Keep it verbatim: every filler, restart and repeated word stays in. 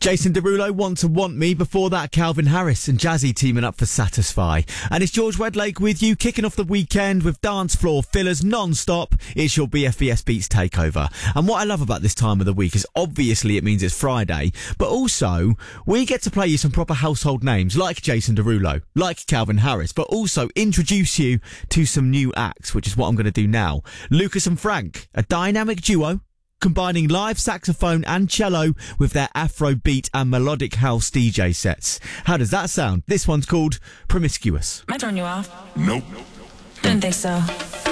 Jason Derulo, Want to Want Me. Before that, Calvin Harris and Jazzy teaming up for Satisfy. And it's George Wedlake with you, kicking off the weekend with dance floor fillers non-stop. It's your B F B S Beats takeover. And what I love about this time of the week is obviously it means it's Friday, but also we get to play you some proper household names like Jason Derulo, like Calvin Harris, but also introduce you to some new acts, which is what I'm going to do now. Lucas and Frank, a dynamic duo, combining live saxophone and cello with their Afro beat and melodic house D J sets. How does that sound? This one's called Promiscuous. Am I turning you off? Nope. Didn't think so.